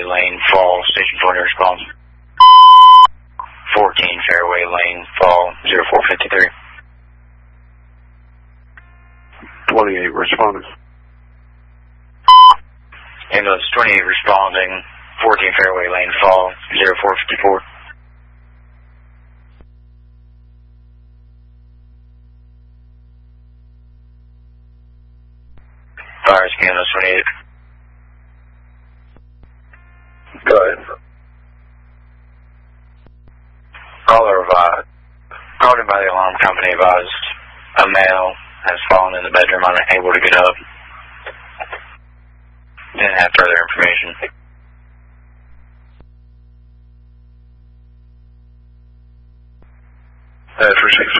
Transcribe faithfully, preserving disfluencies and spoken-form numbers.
Lane, Fall, Station twenty response. fourteen Fairway Lane, Fall, zero four fifty-three. twenty-eight responding. Ambulance twenty-eight responding, fourteen Fairway Lane, Fall, zero four fifty-four. Fire ambulance twenty-eight. Go ahead. Caller advised, called in by the alarm company, advised a male has fallen in the bedroom, unable to get up. Didn't have further information. Uh, for six